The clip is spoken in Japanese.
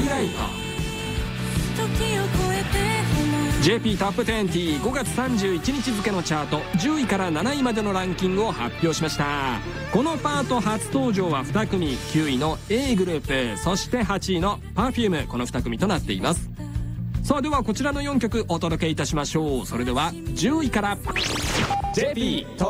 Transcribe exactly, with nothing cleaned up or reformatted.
イライト。 ジェーピー トップにじゅうごがつさんじゅういちにち付のチャートじゅういからなないまでのランキングを発表しました。このパート初登場はに組、きゅういの A グループ、そしてはちいの Perfume、 このに組となっています。さあではこちらのよんきょくお届けいたしましょう。それではじゅういから ジェーピー ト